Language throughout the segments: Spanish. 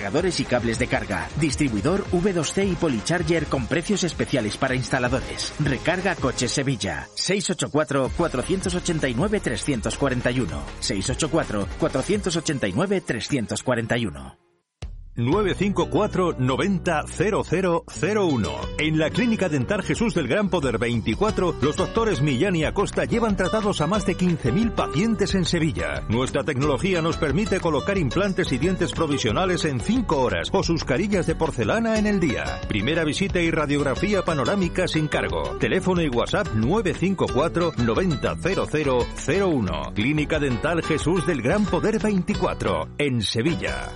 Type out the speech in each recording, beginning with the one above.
cargadores y cables de carga. Distribuidor V2C y Polycharger con precios especiales para instaladores. Recarga Coches Sevilla. 684-489-341. 684-489-341. 954 90 0001. En la Clínica Dental Jesús del Gran Poder 24, los doctores Millán y Acosta llevan tratados a más de 15.000 pacientes en Sevilla. Nuestra tecnología nos permite colocar implantes y dientes provisionales en 5 horas o sus carillas de porcelana en el día. Primera visita y radiografía panorámica sin cargo. Teléfono y WhatsApp 954 90 0001. Clínica Dental Jesús del Gran Poder 24, en Sevilla.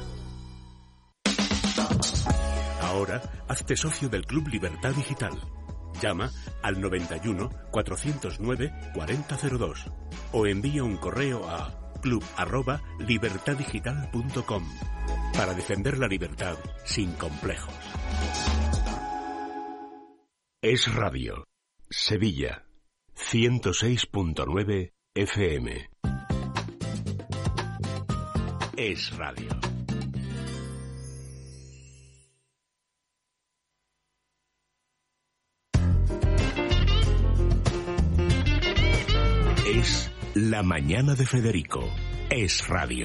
Ahora, hazte socio del Club Libertad Digital. Llama al 91 409 4002 o envía un correo a club@libertaddigital.com para defender la libertad sin complejos. Es Radio. Sevilla. 106.9 FM. Es Radio. Es La Mañana de Federico. Es Radio.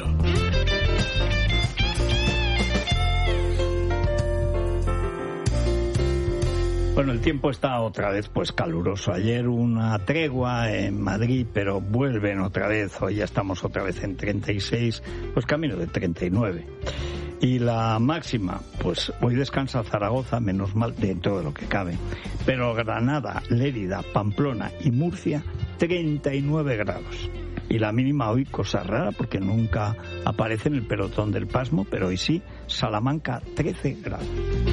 Bueno, el tiempo está otra vez pues caluroso. Ayer una tregua en Madrid, pero vuelven otra vez. Hoy ya estamos otra vez en 36, pues camino de 39. Y la máxima, pues hoy descansa Zaragoza, menos mal dentro de lo que cabe. Pero Granada, Lérida, Pamplona y Murcia, 39 grados. Y la mínima hoy, cosa rara, porque nunca aparece en el pelotón del pasmo, pero hoy sí, Salamanca, 13 grados.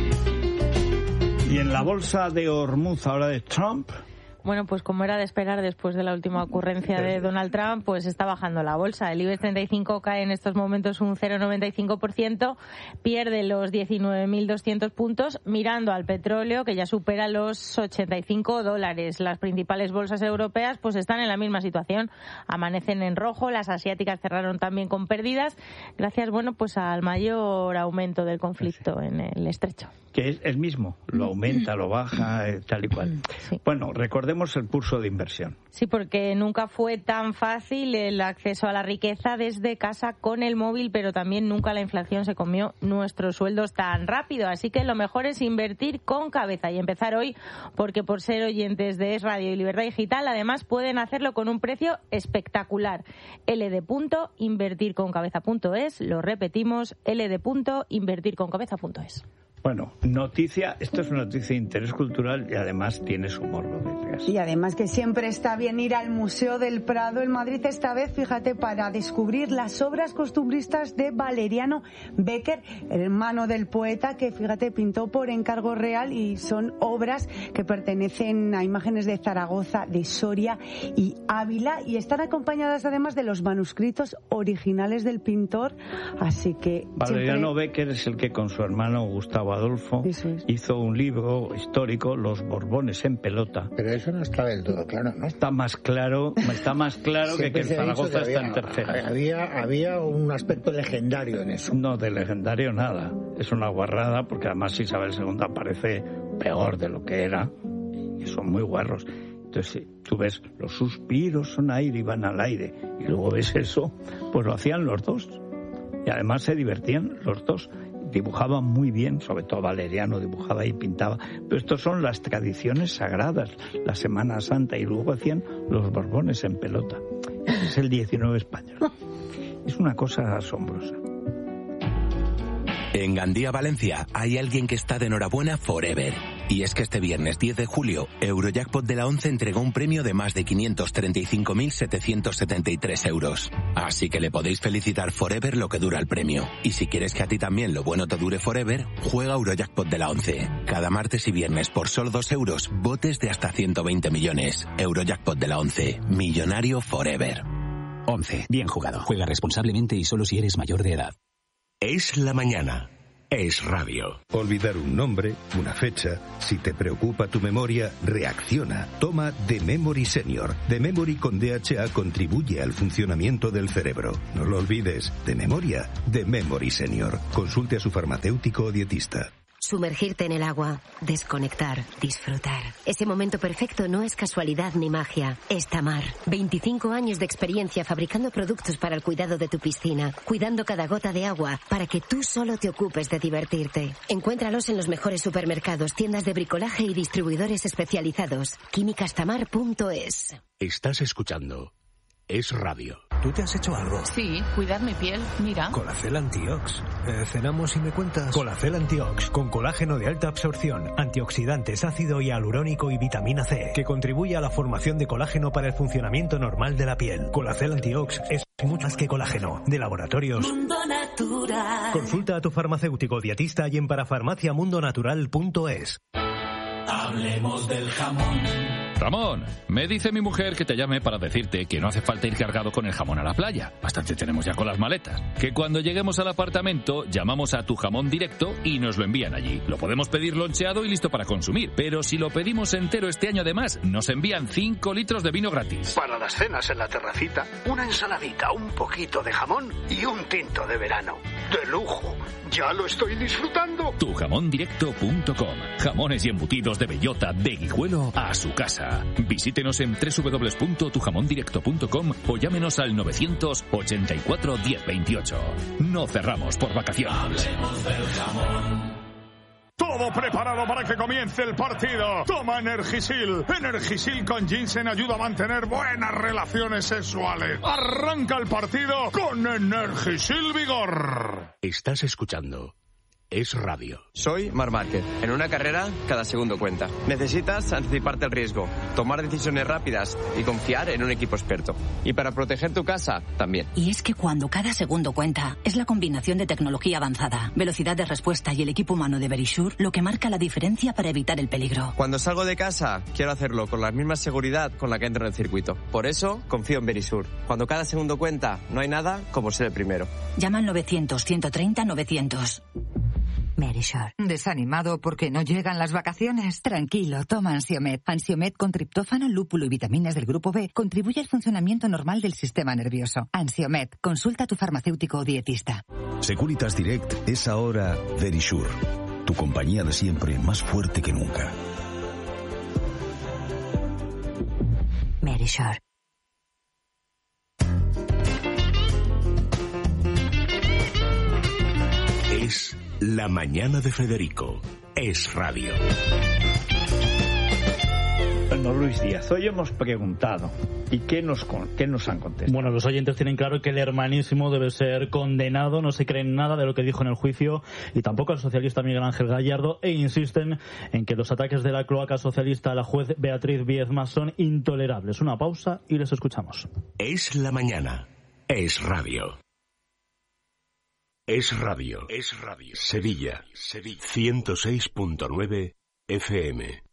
Y en la bolsa de Hormuz, ahora de Trump... Bueno, pues como era de esperar después de la última ocurrencia de Donald Trump, pues está bajando la bolsa. El IBEX 35 cae en estos momentos un 0,95%, pierde los 19.200 puntos, mirando al petróleo, que ya supera los $85. Las principales bolsas europeas pues están en la misma situación, amanecen en rojo, las asiáticas cerraron también con pérdidas, gracias, bueno, pues al mayor aumento del conflicto en el estrecho. Que es mismo, lo aumenta, lo baja, tal y cual. Sí. Bueno, recordemos el curso de inversión. Sí, porque nunca fue tan fácil el acceso a la riqueza desde casa con el móvil, pero también nunca la inflación se comió nuestros sueldos tan rápido. Así que lo mejor es invertir con cabeza y empezar hoy, porque por ser oyentes de Es Radio y Libertad Digital, además pueden hacerlo con un precio espectacular. ld.invertirconcabeza.es, lo repetimos, ld.invertirconcabeza.es. Bueno, esto es una noticia de interés cultural y además tiene su morbo detrás. Y además que siempre está bien ir al Museo del Prado en Madrid, esta vez, fíjate, para descubrir las obras costumbristas de Valeriano Becker, hermano del poeta, que, fíjate, pintó por encargo real, y son obras que pertenecen a imágenes de Zaragoza, de Soria y Ávila, y están acompañadas además de los manuscritos originales del pintor, así que... Valeriano Becker es el que con su hermano Gustavo Adolfo hizo un libro histórico, Los Borbones en pelota. Pero eso no está del todo claro, ¿no? Está más claro que el Zaragoza está en tercera. Había un aspecto legendario en eso. No, de legendario nada. Es una guarrada, porque además Isabel II aparece peor de lo que era, y son muy guarros. Entonces, tú ves, los suspiros son aire y van al aire, y luego ves eso, pues lo hacían los dos. Y además se divertían los dos. Dibujaban muy bien, sobre todo Valeriano dibujaba y pintaba, pero estos son las tradiciones sagradas, la Semana Santa, y luego hacían los Borbones en pelota. Es el 19 español. Es una cosa asombrosa. En Gandía, Valencia, hay alguien que está de enhorabuena forever. Y es que este viernes 10 de julio, Eurojackpot de la 11 entregó un premio de más de 535.773 euros. Así que le podéis felicitar forever lo que dura el premio. Y si quieres que a ti también lo bueno te dure forever, juega Eurojackpot de la 11. Cada martes y viernes por solo 2 euros, botes de hasta 120 millones. Eurojackpot de la 11. Millonario forever. 11. Bien jugado. Juega responsablemente y solo si eres mayor de edad. Es la mañana. Es Radio. Olvidar un nombre, una fecha. Si te preocupa tu memoria, reacciona. Toma The Memory Senior. The Memory con DHA contribuye al funcionamiento del cerebro. No lo olvides. De memoria, The Memory Senior. Consulte a su farmacéutico o dietista. Sumergirte en el agua, desconectar, disfrutar. Ese momento perfecto no es casualidad ni magia. Es Tamar. 25 años de experiencia fabricando productos para el cuidado de tu piscina, cuidando cada gota de agua para que tú solo te ocupes de divertirte. Encuéntralos en los mejores supermercados, tiendas de bricolaje y distribuidores especializados. Químicastamar.es. Estás escuchando Es Radio. ¿Tú te has hecho algo? Sí, cuidar mi piel, mira. Colacel Antiox. ¿Cenamos y me cuentas? Colacel Antiox, con colágeno de alta absorción, antioxidantes, ácido hialurónico y vitamina C, que contribuye a la formación de colágeno para el funcionamiento normal de la piel. Colacel Antiox es mucho más que colágeno. De Laboratorios Mundo Natural. Consulta a tu farmacéutico dietista y en parafarmaciamundonatural.es. Hablemos del jamón. Ramón, me dice mi mujer que te llame para decirte que no hace falta ir cargado con el jamón a la playa. Bastante tenemos ya con las maletas. Que cuando lleguemos al apartamento llamamos a Tu Jamón Directo y nos lo envían allí. Lo podemos pedir loncheado y listo para consumir. Pero si lo pedimos entero este año además, nos envían 5 litros de vino gratis. Para las cenas en la terracita, una ensaladita, un poquito de jamón y un tinto de verano. ¡De lujo! ¡Ya lo estoy disfrutando! Tujamondirecto.com. Jamones y embutidos de bellota de Guijuelo a su casa. Visítenos en www.tujamondirecto.com o llámenos al 984 1028. No cerramos por vacaciones. Hablemos del jamón. Todo preparado para que comience el partido. Toma Energisil. Energisil con ginseng ayuda a mantener buenas relaciones sexuales. Arranca el partido con Energisil Vigor. Estás escuchando Es Radio. Soy Marc Márquez. En una carrera, cada segundo cuenta. Necesitas anticiparte al riesgo, tomar decisiones rápidas y confiar en un equipo experto. Y para proteger tu casa, también. Y es que cuando cada segundo cuenta, es la combinación de tecnología avanzada, velocidad de respuesta y el equipo humano de Verisure lo que marca la diferencia para evitar el peligro. Cuando salgo de casa, quiero hacerlo con la misma seguridad con la que entro en el circuito. Por eso, confío en Verisure. Cuando cada segundo cuenta, no hay nada como ser el primero. Llama al 900-130-900. Verisure. ¿Desanimado porque no llegan las vacaciones? Tranquilo, toma Ansiomed. Ansiomed con triptófano, lúpulo y vitaminas del grupo B contribuye al funcionamiento normal del sistema nervioso. Ansiomed, consulta a tu farmacéutico o dietista. Securitas Direct es ahora Verisure, tu compañía de siempre más fuerte que nunca. Verisure. Es La Mañana de Federico. Es Radio. Bueno, Luis Díaz, hoy hemos preguntado, ¿y qué nos han contestado? Bueno, los oyentes tienen claro que el hermanísimo debe ser condenado, no se creen nada de lo que dijo en el juicio, y tampoco el socialista Miguel Ángel Gallardo, e insisten en que los ataques de la cloaca socialista a la juez Beatriz Viezma son intolerables. Una pausa y les escuchamos. Es La Mañana. Es Radio. Es Radio. Es Radio. Sevilla. 106.9 FM.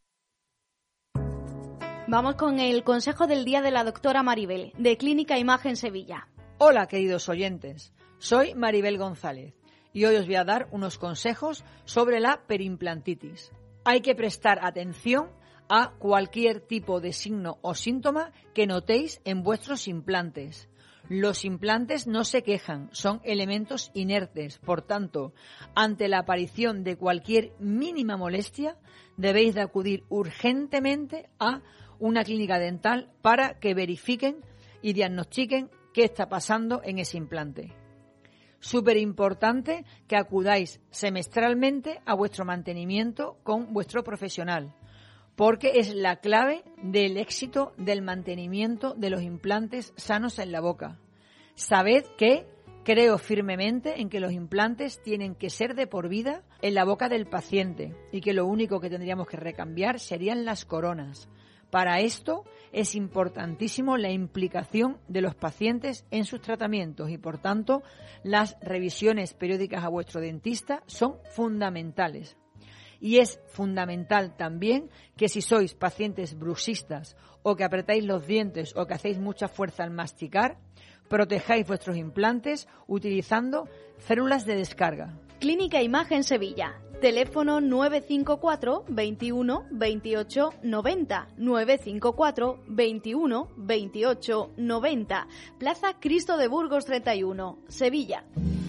Vamos con el consejo del día de la doctora Maribel, de Clínica Imagen Sevilla. Hola, queridos oyentes. Soy Maribel González y hoy os voy a dar unos consejos sobre la perimplantitis. Hay que prestar atención a cualquier tipo de signo o síntoma que notéis en vuestros implantes. Los implantes no se quejan, son elementos inertes. Por tanto, ante la aparición de cualquier mínima molestia, debéis de acudir urgentemente a una clínica dental para que verifiquen y diagnostiquen qué está pasando en ese implante. Súper importante que acudáis semestralmente a vuestro mantenimiento con vuestro profesional, porque es la clave del éxito del mantenimiento de los implantes sanos en la boca. Sabed que creo firmemente en que los implantes tienen que ser de por vida en la boca del paciente y que lo único que tendríamos que recambiar serían las coronas. Para esto es importantísimo la implicación de los pacientes en sus tratamientos y, por tanto, las revisiones periódicas a vuestro dentista son fundamentales. Y es fundamental también que si sois pacientes bruxistas o que apretáis los dientes o que hacéis mucha fuerza al masticar, protejáis vuestros implantes utilizando células de descarga. Clínica Imagen Sevilla. Teléfono 954 21 28 90. 954 21 28 90. Plaza Cristo de Burgos 31, Sevilla.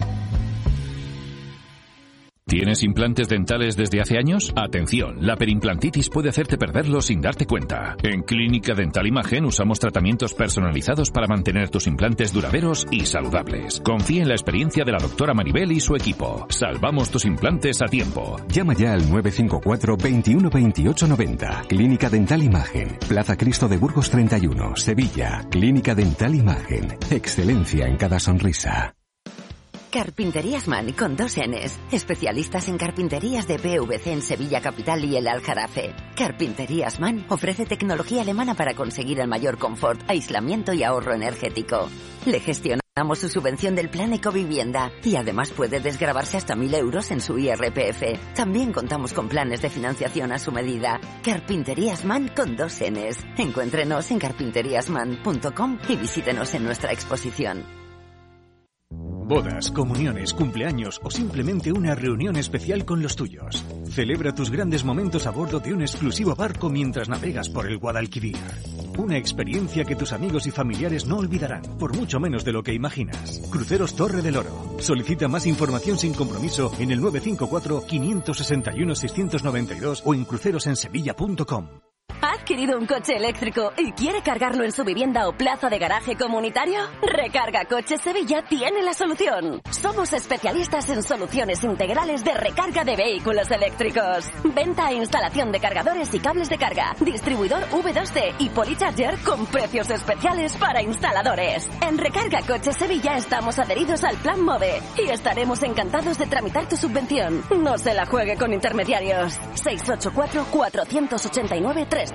¿Tienes implantes dentales desde hace años? Atención, la perimplantitis puede hacerte perderlos sin darte cuenta. En Clínica Dental Imagen usamos tratamientos personalizados para mantener tus implantes duraderos y saludables. Confía en la experiencia de la doctora Maribel y su equipo. Salvamos tus implantes a tiempo. Llama ya al 954 21 28 90. Clínica Dental Imagen. Plaza Cristo de Burgos 31, Sevilla. Clínica Dental Imagen. Excelencia en cada sonrisa. Carpinterías Mann con 2 Ns. Especialistas en carpinterías de PVC en Sevilla Capital y el Aljarafe. Carpinterías Mann ofrece tecnología alemana para conseguir el mayor confort, aislamiento y ahorro energético. Le gestionamos su subvención del plan Ecovivienda y además puede desgravarse hasta 1.000 euros en su IRPF. También contamos con planes de financiación a su medida. Carpinterías Mann con 2 Ns. Encuéntrenos en carpinteriasmann.com y visítenos en nuestra exposición. Bodas, comuniones, cumpleaños o simplemente una reunión especial con los tuyos. Celebra tus grandes momentos a bordo de un exclusivo barco mientras navegas por el Guadalquivir. Una experiencia que tus amigos y familiares no olvidarán, por mucho menos de lo que imaginas. Cruceros Torre del Oro. Solicita más información sin compromiso en el 954 561 692 o en crucerosensevilla.com. ¿Ha adquirido un coche eléctrico y quiere cargarlo en su vivienda o plaza de garaje comunitario? Recarga Coches Sevilla tiene la solución. Somos especialistas en soluciones integrales de recarga de vehículos eléctricos. Venta e instalación de cargadores y cables de carga. Distribuidor V2C y Polycharger con precios especiales para instaladores. En Recarga Coches Sevilla estamos adheridos al Plan MOVE y estaremos encantados de tramitar tu subvención. No se la juegue con intermediarios. 684 489 341.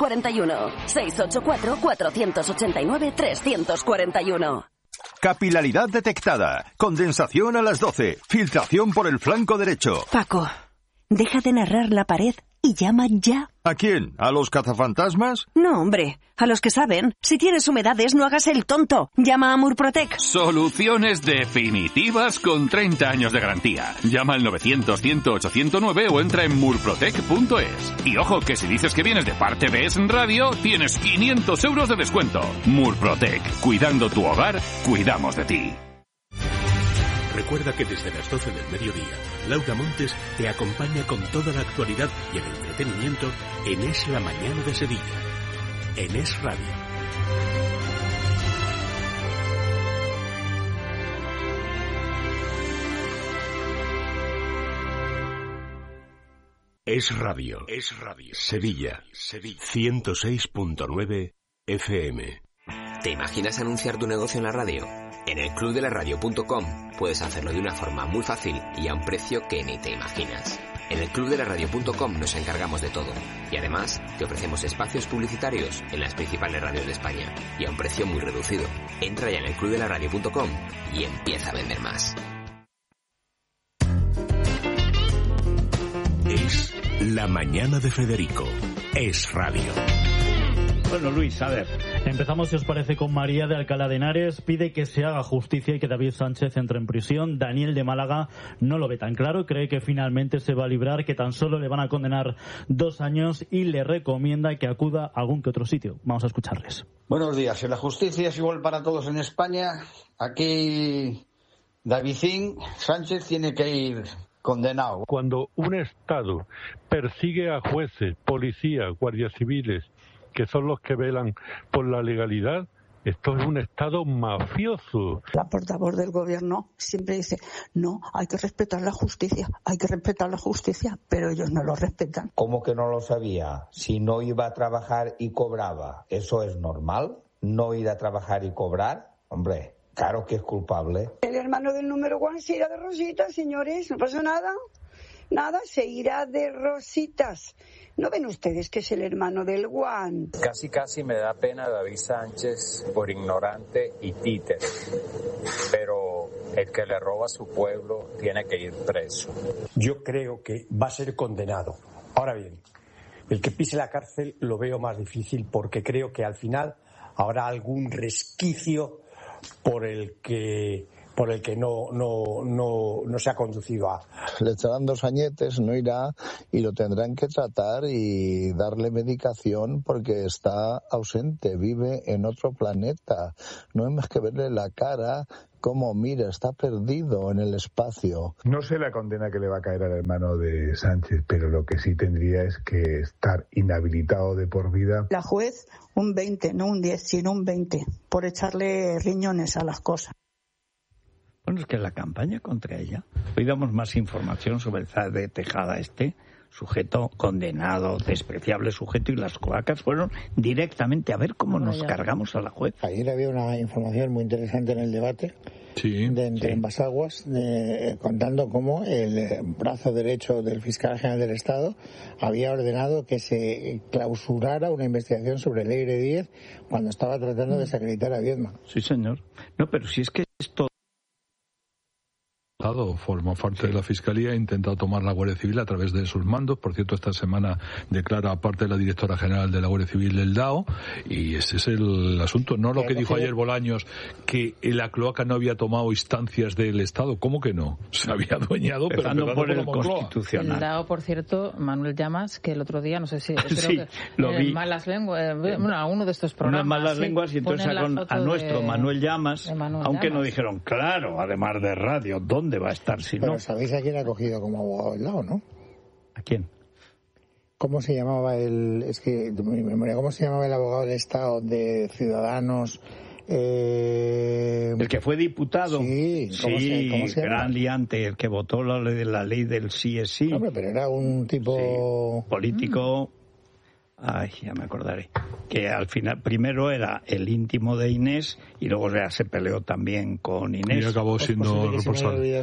684 489 341. Capilaridad detectada. Condensación a las 12. Filtración por el flanco derecho. Paco, deja de narrar la pared y llama ya. ¿A quién? ¿A los cazafantasmas? No, hombre, a los que saben. Si tienes humedades, no hagas el tonto. Llama a Murprotec. Soluciones definitivas con 30 años de garantía. Llama al 900-108-109 o entra en murprotec.es. Y ojo, que si dices que vienes de parte de Es Radio, tienes 500 euros de descuento. Murprotec. Cuidando tu hogar, cuidamos de ti. Recuerda que desde las 12 del mediodía, Laura Montes te acompaña con toda la actualidad y el entretenimiento en Es la Mañana de Sevilla, en Es Radio. Es Radio, Sevilla, 106.9 FM. ¿Te imaginas anunciar tu negocio en la radio? En el clubdelaradio.com puedes hacerlo de una forma muy fácil y a un precio que ni te imaginas. En el clubdelaradio.com nos encargamos de todo y además te ofrecemos espacios publicitarios en las principales radios de España y a un precio muy reducido. Entra ya en el clubdelaradio.com y empieza a vender más. Es la mañana de Federico. Es Radio. Bueno, Luis, a ver, empezamos, si os parece, con María de Alcalá de Henares. Pide que se haga justicia y que David Sánchez entre en prisión. Daniel de Málaga no lo ve tan claro, cree que finalmente se va a librar, que tan solo le van a condenar 2 años y le recomienda que acuda a algún que otro sitio. Vamos a escucharles. Buenos días. Si la justicia es igual para todos en España, aquí David Sánchez tiene que ir condenado. Cuando un Estado persigue a jueces, policías, guardias civiles, que son los que velan por la legalidad, esto es un Estado mafioso. La portavoz del gobierno siempre dice, no, hay que respetar la justicia, pero ellos no lo respetan. ¿Cómo que no lo sabía? Si no iba a trabajar y cobraba, ¿eso es normal? ¿No ir a trabajar y cobrar? Hombre, claro que es culpable. El hermano del número 1 se irá de rositas, señores, no pasa nada. Nada, se irá de rositas. ¿No ven ustedes que es el hermano del Juan? Casi me da pena David Sánchez por ignorante y títere. Pero el que le roba a su pueblo tiene que ir preso. Yo creo que va a ser condenado. Ahora bien, el que pise la cárcel lo veo más difícil porque creo que al final habrá algún resquicio por el que por el que no se ha conducido a... Le echarán 2 añetes, no irá, y lo tendrán que tratar y darle medicación porque está ausente, vive en otro planeta. No hay más que verle la cara, cómo mira, está perdido en el espacio. No sé la condena que le va a caer al hermano de Sánchez, pero lo que sí tendría es que estar inhabilitado de por vida. La juez un 20, no un 10, sino un 20, por echarle riñones a las cosas. Bueno, es que en la campaña contra ella hoy damos más información sobre el Zar de Tejada, sujeto condenado, despreciable sujeto, y las cloacas fueron directamente a ver cómo nos cargamos a la juez. Ayer había una información muy interesante en el debate entre ambas aguas, contando cómo el brazo derecho del fiscal general del Estado había ordenado que se clausurara una investigación sobre el Eire 10 cuando estaba tratando de desacreditar a Viedma. Sí, señor. No, pero si es que esto forma parte de la Fiscalía, ha intentado tomar la Guardia Civil a través de sus mandos. Por cierto, esta semana declara aparte de la directora general de la Guardia Civil el DAO, y ese es el asunto. No lo que dijo ayer Bolaños, que la cloaca no había tomado instancias del Estado. ¿Cómo que no? Se había adueñado, pero empezando por el Constitucional. El DAO, por cierto, Manuel Llamas, que el otro día, no sé si... sí, lo vi. Malas lenguas, uno de estos programas. Unas malas lenguas, y entonces a nuestro Manuel Llamas, aunque no dijeron, claro, además de radio, ¿dónde va a estar si no? Pero sabéis a quién ha cogido como abogado del DAO, ¿no? ¿A quién? ¿Cómo se llamaba es que de mi memoria, cómo se llamaba el abogado del Estado de Ciudadanos? El que fue diputado. Sí, ¿cómo se llama? Gran liante, el que votó la ley del sí es sí. Hombre, pero era un tipo... político... Ay, ya me acordaré. Que al final, primero era el íntimo de Inés y luego ya se peleó también con Inés. Y acabó siendo responsable.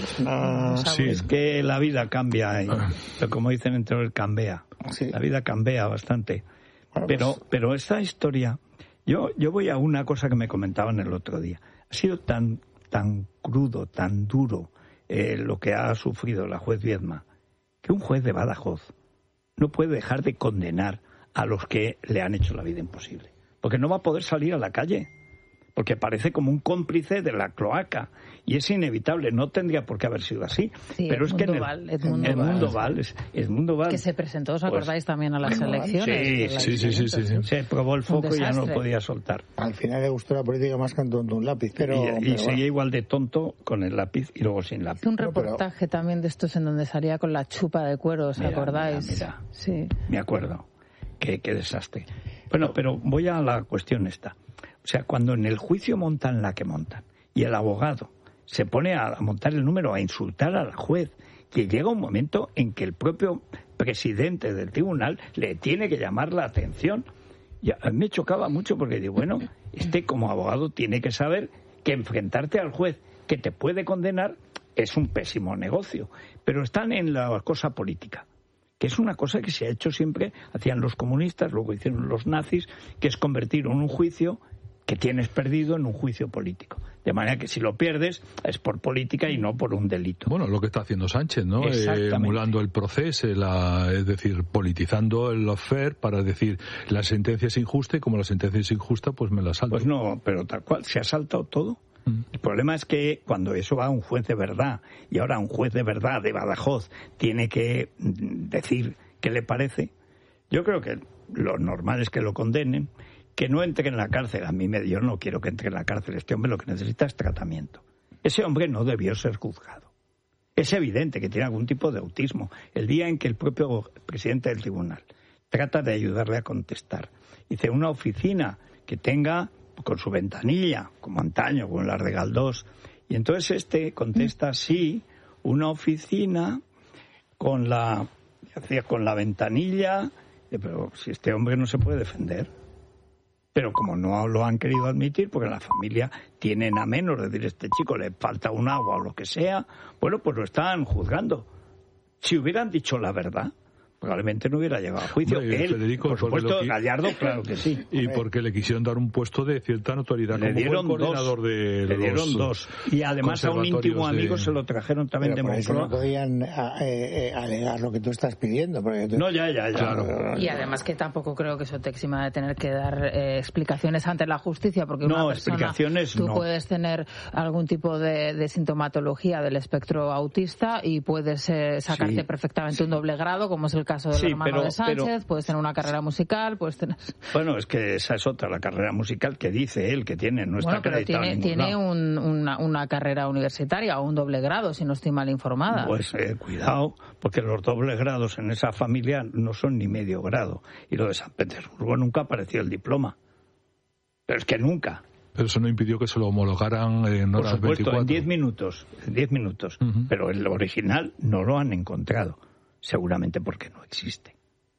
Es que la vida cambia, pero como dicen entre el cambia. Sí. La vida cambia bastante. Bueno, pero esta historia, yo voy a una cosa que me comentaban el otro día. Ha sido tan crudo, tan duro lo que ha sufrido la juez Viedma, que un juez de Badajoz no puede dejar de condenar a los que le han hecho la vida imposible, porque no va a poder salir a la calle, porque parece como un cómplice de la cloaca, y es inevitable, no tendría por qué haber sido así. Sí, pero es que Edmundo Val, que se presentó, ¿os acordáis también a las elecciones? Sí. Se probó el foco y ya no lo podía soltar. Al final le gustó la política más que un lápiz, pero seguía igual de tonto con el lápiz y luego sin lápiz. Hizo un reportaje también de estos en donde salía con la chupa de cuero, ¿os acordáis? Mira. Sí. Me acuerdo. Qué desastre. Bueno, pero voy a la cuestión esta. O sea, cuando en el juicio montan la que montan y el abogado se pone a montar el número, a insultar a la juez, que llega un momento en que el propio presidente del tribunal le tiene que llamar la atención. Y a mí me chocaba mucho porque digo, bueno, como abogado tiene que saber que enfrentarte al juez que te puede condenar es un pésimo negocio. Pero están en la cosa política, que es una cosa que se ha hecho siempre, hacían los comunistas, luego hicieron los nazis, que es convertir un juicio que tienes perdido en un juicio político. De manera que si lo pierdes es por política y no por un delito. Bueno, lo que está haciendo Sánchez, ¿no? Emulando el proceso, es decir, politizando el lawfare para decir la sentencia es injusta y como la sentencia es injusta, pues me la salto. Pues no, pero tal cual, se ha saltado todo. El problema es que cuando eso va a un juez de verdad, y ahora un juez de verdad de Badajoz tiene que decir qué le parece, yo creo que lo normal es que lo condenen, que no entre en la cárcel. Yo no quiero que entre en la cárcel. Este hombre lo que necesita es tratamiento. Ese hombre no debió ser juzgado. Es evidente que tiene algún tipo de autismo. El día en que el propio presidente del tribunal trata de ayudarle a contestar, dice una oficina que tenga con su ventanilla, como antaño, con las de Galdós, y entonces contesta sí, una oficina con la ventanilla, pero si este hombre no se puede defender. Pero como no lo han querido admitir, porque la familia tienen a menos de decir, este chico le falta un agua o lo que sea, bueno, pues lo están juzgando. Si hubieran dicho la verdad, probablemente no hubiera llegado a juicio. Hombre, él, Federico, por supuesto, Gallardo, claro que sí. Y porque le quisieron dar un puesto de cierta notoriedad le dieron como coordinador de le dieron dos. Y además a un íntimo amigo se lo trajeron también de Moncloa. No podían alegar lo que tú estás pidiendo. No, ya. Claro. Y además que tampoco creo que eso te exima de tener que dar explicaciones ante la justicia, porque una persona, tú puedes tener algún tipo de sintomatología del espectro autista y puedes sacarte perfectamente un doble grado, como es el caso del hermano de Sánchez, puedes tener una carrera musical, puedes tener... Bueno, es que esa es otra, la carrera musical que dice él que tiene, no está acreditado en ningún lado. Tiene una carrera universitaria o un doble grado, si no estoy mal informada. Pues cuidado, porque los dobles grados en esa familia no son ni medio grado. Y lo de San Petersburgo nunca apareció el diploma. Pero es que nunca. Pero eso no impidió que se lo homologaran en horas 24. Por supuesto, en 10 minutos. Uh-huh. Pero el original no lo han encontrado. Seguramente porque no existe.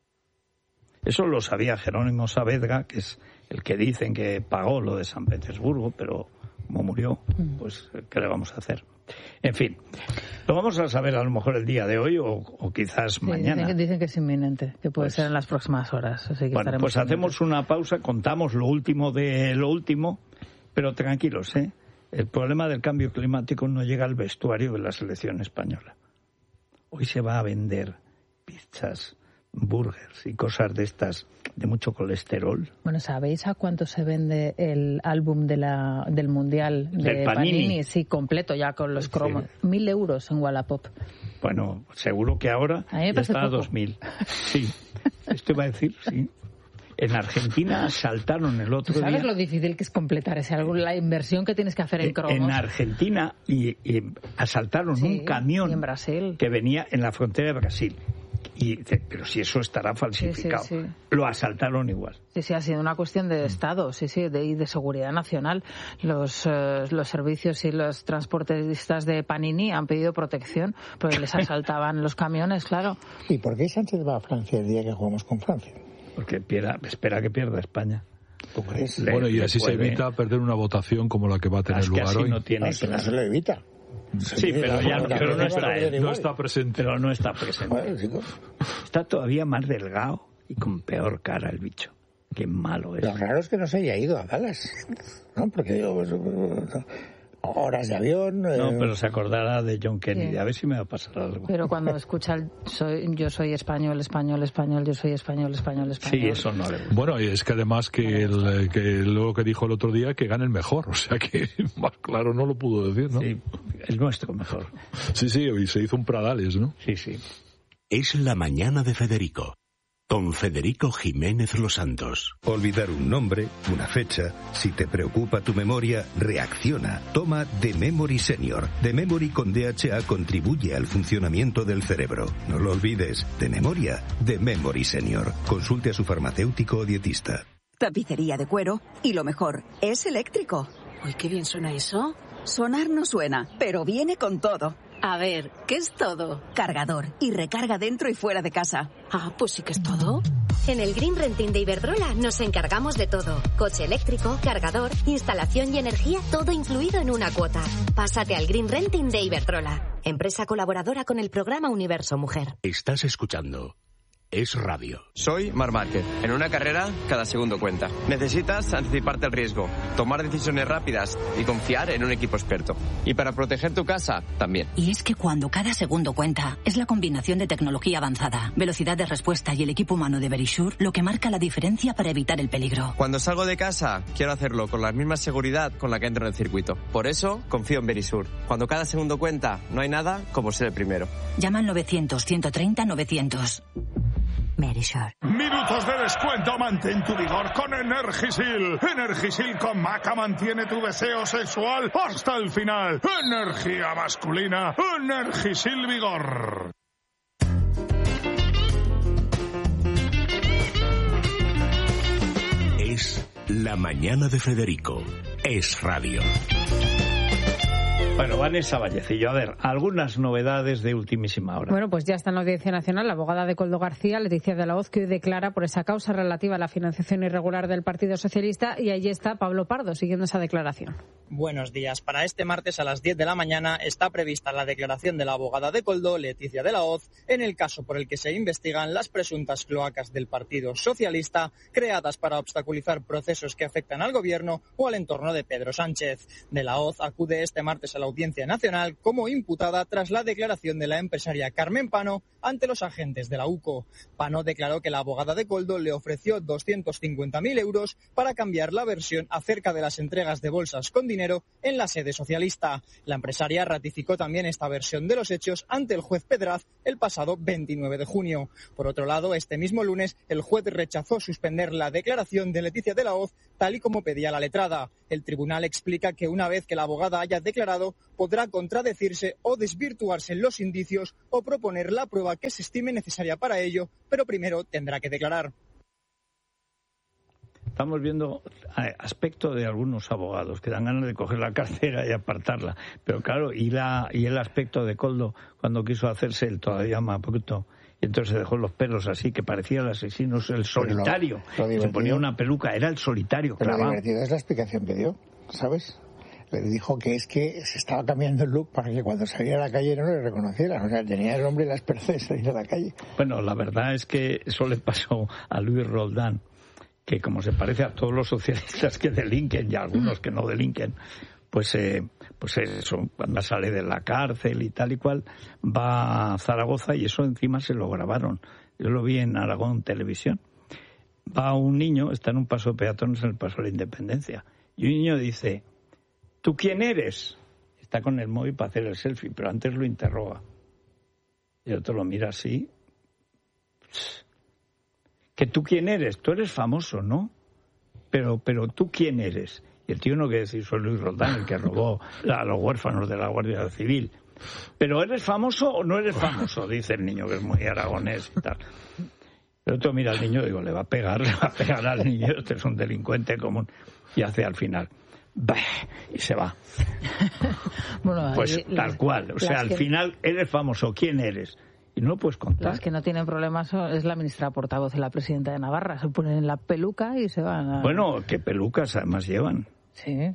Eso lo sabía Jerónimo Saavedra, que es el que dicen que pagó lo de San Petersburgo, pero como murió, pues ¿qué le vamos a hacer? En fin, lo vamos a saber a lo mejor el día de hoy o quizás mañana. Dicen que es inminente, que puede ser en las próximas horas. Así que bueno, pues hacemos una pausa, contamos lo último de lo último, pero tranquilos, el problema del cambio climático no llega al vestuario de la selección española. Hoy se va a vender pizzas, burgers y cosas de estas de mucho colesterol. Bueno, ¿sabéis a cuánto se vende el álbum del Mundial de Panini? Sí, completo, ya con los cromos. 1.000 euros en Wallapop. Bueno, seguro que ahora ya está a 2.000. Sí, esto iba a decir, sí. En Argentina asaltaron el otro día... ¿Sabes lo difícil que es completar ese álbum? La inversión que tienes que hacer en cromos. En Argentina y asaltaron un camión en Brasil, que venía en la frontera de Brasil. Y dice, pero si eso estará falsificado. Sí. Lo asaltaron igual. Sí, ha sido una cuestión de Estado, de seguridad nacional. Los servicios y los transportistas de Panini han pedido protección porque les asaltaban los camiones, claro. ¿Y por qué Sánchez va a Francia el día que jugamos con Francia? Porque espera que pierda España. Bueno, y así se evita perder una votación como la que va a tener lugar hoy. No se lo evita. Sí, pero no está presente. Pero no está presente. Está todavía más delgado y con peor cara el bicho. Qué malo es. Lo raro es que no se haya ido a Dallas, ¿no? Porque horas de avión... No, pero se acordará de John Kennedy. Sí. A ver si me va a pasar algo. Pero cuando escucha yo soy español, yo soy español. Sí, eso no le gusta. Bueno, y es que además que lo que dijo el otro día, que gane el mejor. O sea que más claro no lo pudo decir, ¿no? Sí, el nuestro mejor. Sí, y se hizo un Pradales, ¿no? Sí. Es la mañana de Federico. Con Federico Jiménez Los Santos. Olvidar un nombre, una fecha. Si te preocupa tu memoria, reacciona. Toma The Memory Senior. The Memory con DHA contribuye al funcionamiento del cerebro. No lo olvides. De memoria, The Memory Senior. Consulte a su farmacéutico o dietista. Tapicería de cuero y lo mejor, es eléctrico. Uy, qué bien suena eso. Sonar no suena, pero viene con todo. A ver, ¿qué es todo? Cargador y recarga dentro y fuera de casa. Ah, pues sí que es todo. En el Green Renting de Iberdrola nos encargamos de todo. Coche eléctrico, cargador, instalación y energía, todo incluido en una cuota. Pásate al Green Renting de Iberdrola, empresa colaboradora con el programa Universo Mujer. Estás escuchando Es Radio. Soy Marc Márquez. En una carrera, cada segundo cuenta. Necesitas anticiparte al riesgo, tomar decisiones rápidas y confiar en un equipo experto. Y para proteger tu casa, también. Y es que cuando cada segundo cuenta, es la combinación de tecnología avanzada, velocidad de respuesta y el equipo humano de Verisure lo que marca la diferencia para evitar el peligro. Cuando salgo de casa, quiero hacerlo con la misma seguridad con la que entro en el circuito. Por eso, confío en Verisure. Cuando cada segundo cuenta, no hay nada como ser el primero. Llama al 900-130-900. Verisure. Minutos de descuento, mantén tu vigor con Energisil. Energisil con Maca mantiene tu deseo sexual hasta el final. Energía masculina, Energisil Vigor. Es la mañana de Federico. Es Radio. Bueno, Vanessa Vallecillo, a ver, algunas novedades de ultimísima hora. Bueno, pues ya está en la Audiencia Nacional la abogada de Koldo García, Leticia de la Hoz, que hoy declara por esa causa relativa a la financiación irregular del Partido Socialista, y allí está Pablo Pardo siguiendo esa declaración. Buenos días. Para este martes a las 10 de la mañana está prevista la declaración de la abogada de Koldo, Leticia de la Hoz, en el caso por el que se investigan las presuntas cloacas del Partido Socialista creadas para obstaculizar procesos que afectan al gobierno o al entorno de Pedro Sánchez. De la Hoz acude este martes a la Audiencia Nacional como imputada tras la declaración de la empresaria Carmen Pano ante los agentes de la UCO. Pano declaró que la abogada de Koldo le ofreció 250.000 euros para cambiar la versión acerca de las entregas de bolsas con dinero en la sede socialista. La empresaria ratificó también esta versión de los hechos ante el juez Pedraz el pasado 29 de junio. Por otro lado, este mismo lunes, el juez rechazó suspender la declaración de Leticia de la Hoz tal y como pedía la letrada. El tribunal explica que una vez que la abogada haya declarado, podrá contradecirse o desvirtuarse los indicios o proponer la prueba que se estime necesaria para ello, pero primero tendrá que declarar. Estamos viendo aspecto de algunos abogados que dan ganas de coger la cartera y apartarla. Pero claro, y el aspecto de Koldo cuando quiso hacerse el todavía más bruto. Y entonces se dejó los pelos así, que parecía el asesino, el solitario. Se ponía una peluca, era el solitario. Pero lo divertido es la explicación que dio, ¿sabes? Le dijo que es que se estaba cambiando el look para que cuando saliera a la calle no le reconocieran. O sea, tenía el hombre la esperanza de salir a la calle. Bueno, la verdad es que eso le pasó a Luis Roldán, que como se parece a todos los socialistas que delinquen y a algunos que no delinquen, pues eso, cuando sale de la cárcel y tal y cual, va a Zaragoza y eso encima se lo grabaron. Yo lo vi en Aragón Televisión. Va un niño, está en un paso de peatones en el Paso de la Independencia, y un niño dice: ¿tú quién eres? Está con el móvil para hacer el selfie, pero antes lo interroga. Y el otro lo mira así. ¿Que tú quién eres? Tú eres famoso, ¿no? Pero ¿tú quién eres? Y el tío no quiere decir: soy Luis Roldán, el que robó a los huérfanos de la Guardia Civil. ¿Pero eres famoso o no eres famoso? Dice el niño, que es muy aragonés y tal. El otro mira al niño y digo: le va a pegar al niño, este es un delincuente común. Y hace al final: bah, y se va. Bueno, pues tal cual. O sea, al final, eres famoso. ¿Quién eres? Y no lo puedes contar. Las que no tienen problemas es la ministra portavoz y la presidenta de Navarra. Se ponen en la peluca y se van a... Bueno, ¿qué pelucas además llevan? Sí.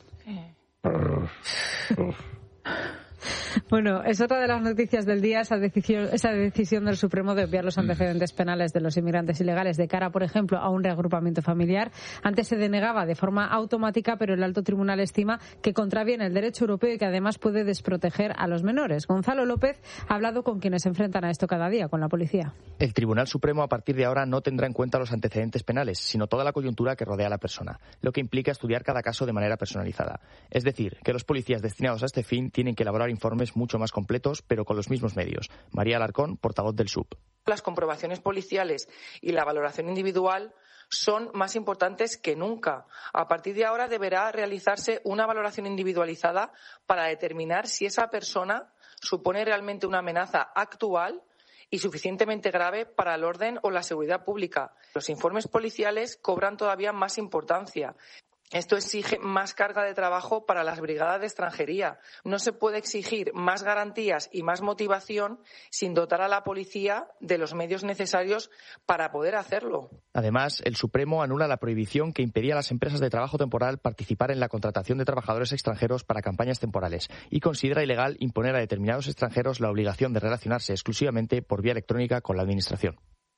Bueno, es otra de las noticias del día esa decisión del Supremo de obviar los antecedentes penales de los inmigrantes ilegales de cara, por ejemplo, a un reagrupamiento familiar. Antes se denegaba de forma automática, pero el alto tribunal estima que contraviene el derecho europeo y que además puede desproteger a los menores. Gonzalo López ha hablado con quienes se enfrentan a esto cada día, con la policía. El Tribunal Supremo a partir de ahora no tendrá en cuenta los antecedentes penales, sino toda la coyuntura que rodea a la persona, lo que implica estudiar cada caso de manera personalizada. Es decir, que los policías destinados a este fin tienen que elaborar informes mucho más completos, pero con los mismos medios. María Alarcón, portavoz del SUP. Las comprobaciones policiales y la valoración individual son más importantes que nunca. A partir de ahora deberá realizarse una valoración individualizada para determinar si esa persona supone realmente una amenaza actual y suficientemente grave para el orden o la seguridad pública. Los informes policiales cobran todavía más importancia. Esto exige más carga de trabajo para las brigadas de extranjería. No se puede exigir más garantías y más motivación sin dotar a la policía de los medios necesarios para poder hacerlo. Además, el Supremo anula la prohibición que impedía a las empresas de trabajo temporal participar en la contratación de trabajadores extranjeros para campañas temporales y considera ilegal imponer a determinados extranjeros la obligación de relacionarse exclusivamente por vía electrónica con la Administración.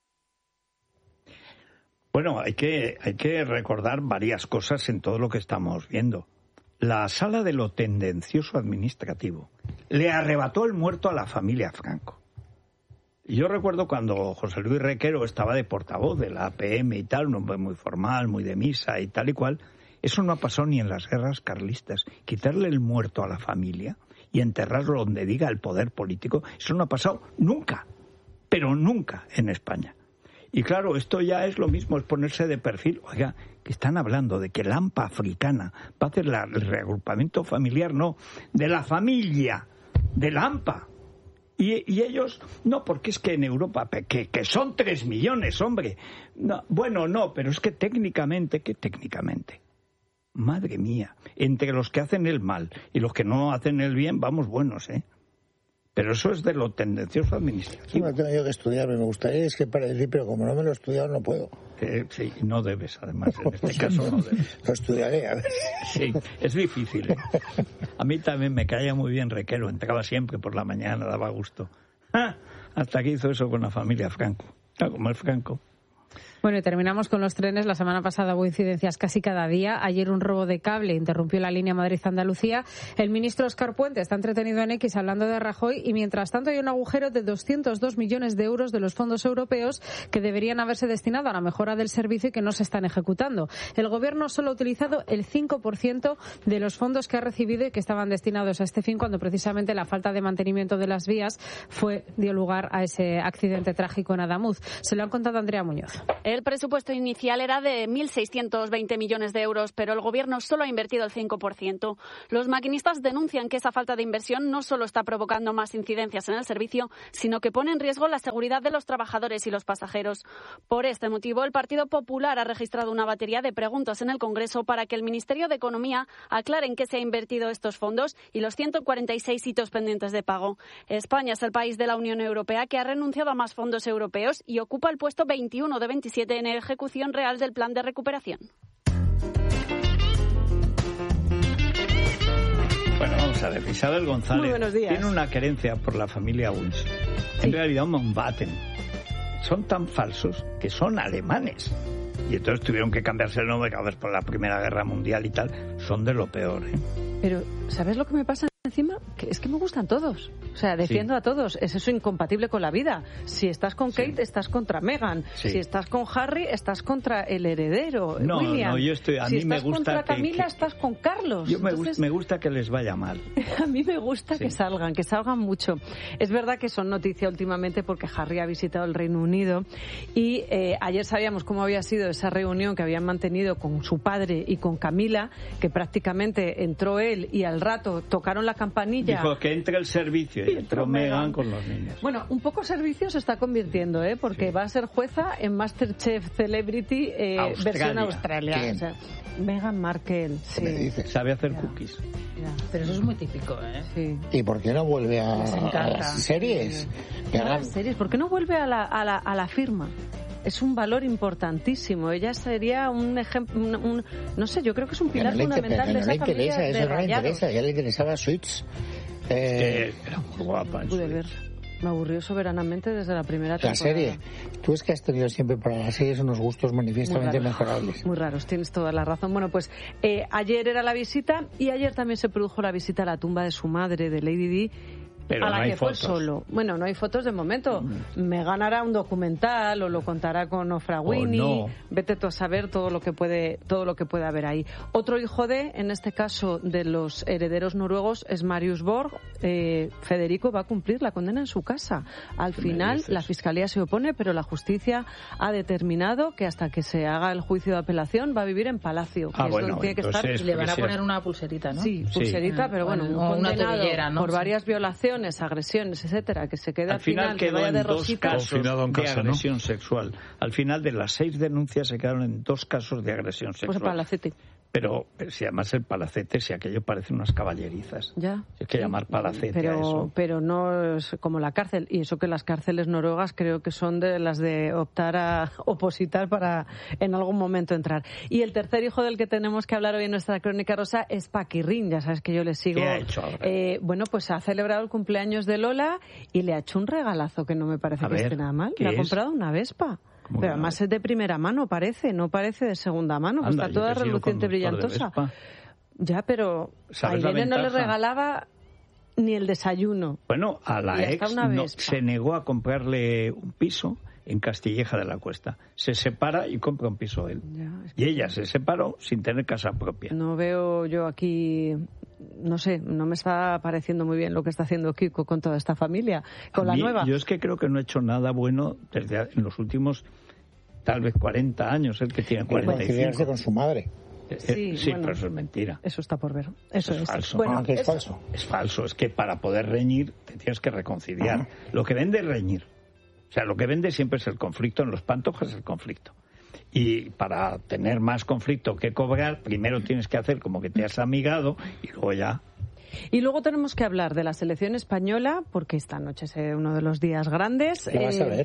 Bueno, hay que recordar varias cosas en todo lo que estamos viendo. La Sala de lo Tendencioso Administrativo le arrebató el muerto a la familia Franco. Y yo recuerdo cuando José Luis Requero estaba de portavoz de la APM y tal, un hombre muy formal, muy de misa y tal y cual. Eso no ha pasado ni en las guerras carlistas. Quitarle el muerto a la familia y enterrarlo donde diga el poder político, eso no ha pasado nunca, pero nunca en España. Y claro, esto ya es lo mismo, es ponerse de perfil. Oiga, que están hablando de que la AMPA africana va a hacer el reagrupamiento familiar, no, de la familia, de la AMPA. Y ellos, no, porque es que en Europa, que son 3 millones, hombre. No, bueno, no, pero es que técnicamente, Madre mía, entre los que hacen el mal y los que no hacen el bien, vamos buenos, ¿eh? Pero eso es de lo tendencioso administrativo. Sí, me tengo yo que estudiar, me gustaría es que para decir, pero como no me lo he estudiado no puedo. Sí, no debes, además, en este caso no debes. Lo estudiaré, a ver. Sí, es difícil, ¿eh? A mí también me caía muy bien Requero, entraba siempre por la mañana, daba gusto. Hasta que hizo eso con la familia Franco. Como el Franco. Bueno, y terminamos con los trenes. La semana pasada hubo incidencias casi cada día. Ayer un robo de cable interrumpió la línea Madrid-Andalucía. El ministro Óscar Puente está entretenido en X hablando de Rajoy y mientras tanto hay un agujero de 202 millones de euros de los fondos europeos que deberían haberse destinado a la mejora del servicio y que no se están ejecutando. El Gobierno solo ha utilizado el 5% de los fondos que ha recibido y que estaban destinados a este fin cuando precisamente la falta de mantenimiento de las vías dio lugar a ese accidente trágico en Adamuz. Se lo han contado Andrea Muñoz. El presupuesto inicial era de 1.620 millones de euros, pero el Gobierno solo ha invertido el 5%. Los maquinistas denuncian que esa falta de inversión no solo está provocando más incidencias en el servicio, sino que pone en riesgo la seguridad de los trabajadores y los pasajeros. Por este motivo, el Partido Popular ha registrado una batería de preguntas en el Congreso para que el Ministerio de Economía aclare en qué se han invertido estos fondos y los 146 hitos pendientes de pago. España es el país de la Unión Europea que ha renunciado a más fondos europeos y ocupa el puesto 21 de 27 en ejecución real del plan de recuperación. Bueno, vamos a ver. Isabel González Muy buenos días. Tiene una querencia por la familia Wunsch. En realidad, Mountbatten. Son tan falsos que son alemanes. Y entonces tuvieron que cambiarse el nombre, a ver, por la Primera Guerra Mundial y tal. Son de lo peor, ¿eh? Pero, ¿sabes lo que me pasa encima? Que es que me gustan todos. O sea, defiendo a todos. Es eso incompatible con la vida. Si estás con Kate, estás contra Meghan. Si estás con Harry, estás contra el heredero, William. No, yo estoy... A si mí me estás gusta contra Camila, estás con Carlos. Me gusta que les vaya mal. A mí me gusta que salgan mucho. Es verdad que son noticia últimamente porque Harry ha visitado el Reino Unido y ayer sabíamos cómo había sido esa reunión que habían mantenido con su padre y con Camila, que prácticamente entró él y al rato tocaron la campanilla. Dijo que entre el servicio y entró Meghan con los niños. Bueno, un poco servicio se está convirtiendo, porque va a ser jueza en MasterChef Celebrity versión Australia. O sea, Meghan Markle. ¿Qué me dices? Sabe hacer cookies. Pero eso es muy típico, Sí. ¿Y por qué no vuelve a las series? ¿Por qué no vuelve a la firma? Es un valor importantísimo. Ella sería un ejemplo, no sé, yo creo que es un pilar fundamental de esa familia de eso no le rayados. interesa, ya le interesaba Suits. Era muy guapa. Pude ver. Me aburrió soberanamente desde la primera temporada. La serie. Tú es que has tenido siempre para las series unos gustos manifiestamente mejorables. Muy raros, tienes toda la razón. Bueno, pues ayer era la visita y ayer también se produjo la visita a la tumba de su madre, de Lady Di. Pero a la no hay que fotos. fue solo. Bueno, no hay fotos de momento. Meghan hará un documental o lo contará con Oprah Winfrey. No. Vete tú a saber todo lo que puede haber ahí. Otro hijo en este caso, de los herederos noruegos es Marius Borg. Federico va a cumplir la condena en su casa. Al final, la fiscalía se opone, pero la justicia ha determinado que hasta que se haga el juicio de apelación va a vivir en Palacio. Que es donde tiene que estar. Y le van a poner una pulserita, ¿no? Sí, pulserita, pero bueno, o una tobillera, ¿no? Por varias violaciones, agresiones, etcétera, que se quede al final que quedó vaya en de 2 rositas. casos de agresión sexual. Al final de las 6 denuncias se quedaron en 2 casos de agresión sexual. Pues el Palacete. Pero si además el Palacete, si aquello parece unas caballerizas. Ya. Es que llamar Palacete a eso. Pero no es como la cárcel. Y eso que las cárceles noruegas creo que son de las de optar a opositar para en algún momento entrar. Y el tercer hijo del que tenemos que hablar hoy en nuestra crónica rosa es Paquirrín. Ya sabes que yo le sigo. ¿Qué ha hecho ahora? Bueno, pues ha celebrado el cumpleaños de Lola y le ha hecho un regalazo que no me parece que esté nada mal. Le ha comprado una Vespa. Pero además es de primera mano, no parece de segunda mano. Anda, está toda reluciente, brillantosa. Ya, pero a Irene no le regalaba ni el desayuno. Bueno, a la ex se negó a comprarle un piso en Castilleja de la Cuesta. Se separa y compra un piso él. Y ella se separó sin tener casa propia. No veo yo aquí... No sé, no me está pareciendo muy bien lo que está haciendo Kiko con toda esta familia, con la nueva. Yo es que creo que no ha hecho nada bueno desde en los últimos, tal vez 40 años, el que tiene 45. Con su madre. Sí, bueno, pero eso es mentira. Eso está por ver. Eso es falso. Bueno, es falso. Es falso. Es que para poder reñir te tienes que reconciliar. Lo que vende es reñir. O sea, lo que vende siempre es el conflicto. En los Pantojas es el conflicto. Y para tener más conflicto que cobrar, primero tienes que hacer como que te has amigado y luego ya. Y luego tenemos que hablar de la selección española, porque esta noche es uno de los días grandes. ¿La vas a ver?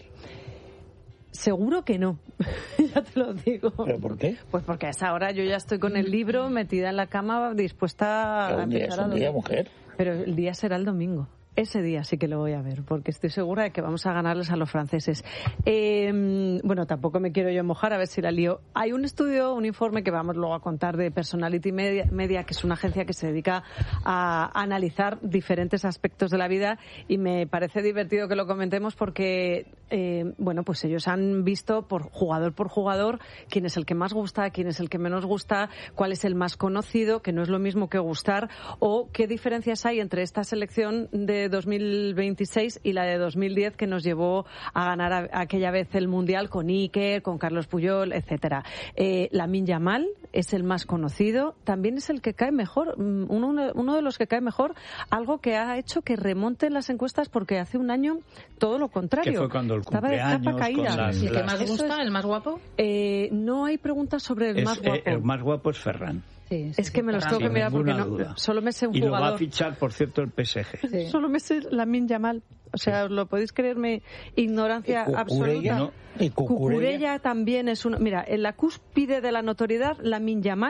Seguro que no, ya te lo digo. ¿Pero por qué? Pues porque a esa hora yo ya estoy con el libro metida en la cama dispuesta a empezar a dormir. ¿Es un día, mujer? Pero el día será el domingo. Ese día sí que lo voy a ver, porque estoy segura de que vamos a ganarles a los franceses. Bueno, tampoco me quiero yo mojar, a ver si la lío. Hay un estudio, un informe que vamos luego a contar de Personality Media, que es una agencia que se dedica a analizar diferentes aspectos de la vida, y me parece divertido que lo comentemos porque, bueno, pues ellos han visto por jugador quién es el que más gusta, quién es el que menos gusta, cuál es el más conocido, que no es lo mismo que gustar, o qué diferencias hay entre esta selección de 2026 y la de 2010 que nos llevó a ganar aquella vez el Mundial con Iker, con Carlos Puyol, etcétera. Lamine Yamal es el más conocido, también es el que cae mejor, uno de los que cae mejor, algo que ha hecho que remonten las encuestas, porque hace un año todo lo contrario. Que fue cuando el cumpleaños, estaba de capa caída. ¿Y el que más gusta, el más guapo? No hay preguntas sobre el más guapo. El más guapo es Ferran. Sí, es que me los tengo que mirar porque solo me sé un jugador. Y lo va a fichar, por cierto, el PSG. Sí. Solo me sé Lamine Yamal. O sea, ¿os lo podéis creerme? Ignorancia absoluta. ¿No? ¿Y Cucurella también es uno. Mira, en la cúspide de la notoriedad, Lamine Yamal,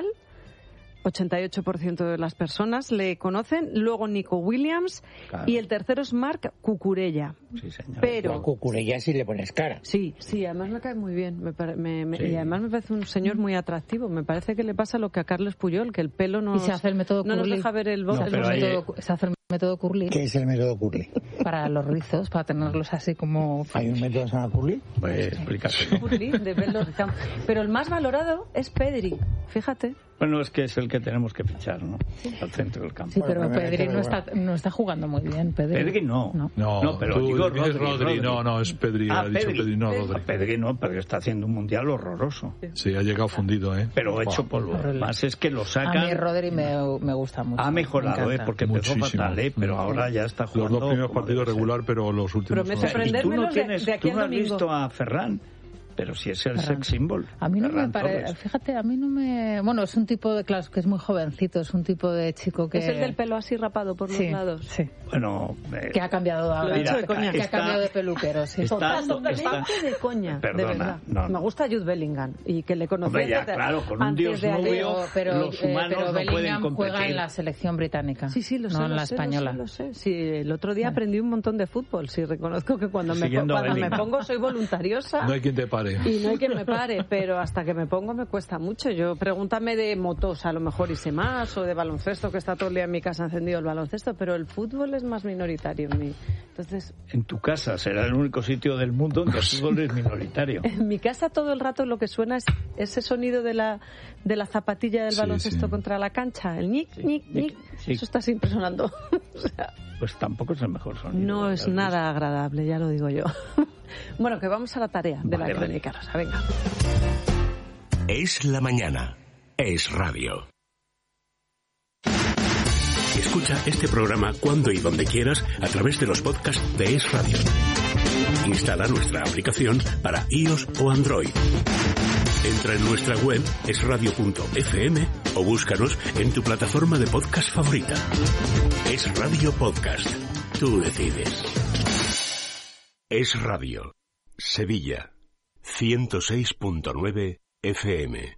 88% de las personas le conocen. Luego Nico Williams, claro. Y el tercero es Marc Cucurella. Sí, señor. Pero a Cucurella sí le pones cara. Sí, además me cae muy bien. Sí. Y además me parece un señor muy atractivo. Me parece que le pasa lo que a Carlos Puyol, que el pelo no se hace el método no nos deja ver el bosque. Se hace el método Curly. ¿Qué es el método Curly? Para los rizos, para tenerlos así como... ¿Hay un método que se llama Curly? Pues explícate. Curly, de verlos. Pero el más valorado es Pedri, fíjate. Bueno, es que es el que tenemos que fichar, ¿no? Al centro del campo. Sí, pero Pedri no está jugando muy bien. Pedri no. No, pero digo Rodri. No, es Pedri. Ha dicho Pedri, no Rodri. Pedri no, pero está haciendo un mundial horroroso. Sí, ha llegado fundido, ¿eh? Pero hecho polvo. Además es que lo sacan... A mí Rodri me gusta mucho. Ha mejorado, porque empezó fatal, pero ahora ya está jugando... Los dos primeros partidos regular, pero los últimos... Pero me sorprenderme tú no has visto a Ferran. Pero si es el sex symbol. A mí no me parece, fíjate, a mí no me... Bueno, es un tipo de, claro, que es muy jovencito, es un tipo de chico que... Es el del pelo así rapado por los lados. Sí. Bueno... que ha cambiado que ha cambiado de peluquero, sí. Está de coña, perdona, de verdad. No. Me gusta Jude Bellingham y que le conocí claro, con un dios nubio, los humanos no pueden competir. Juega en la selección británica, lo sé, no en la española. Lo sé. Sí, el otro día aprendí un montón de fútbol, sí, reconozco que cuando me pongo soy voluntariosa. No hay quien te pare. Y no hay quien me pare, pero hasta que me pongo me cuesta mucho. Yo pregúntame de motos, a lo mejor hice más, o de baloncesto, que está todo el día en mi casa encendido el baloncesto, pero el fútbol es más minoritario en mí. Entonces, en tu casa será el único sitio del mundo en que el fútbol es minoritario. En mi casa todo el rato lo que suena es ese sonido de la zapatilla del baloncesto contra la cancha, el ñic, ñic, ñic. Sí. Eso está siempre sonando. O sea, pues tampoco es el mejor sonido. No es nada agradable, ya lo digo yo. Bueno, que vamos a la tarea de la crónica rosa. Venga. Es la mañana. Es radio. Escucha este programa cuando y donde quieras a través de los podcasts de Es Radio. Instala nuestra aplicación para iOS o Android. Entra en nuestra web esradio.fm o búscanos en tu plataforma de podcast favorita. Es Radio Podcast. Tú decides. Es Radio. Sevilla. 106.9 FM.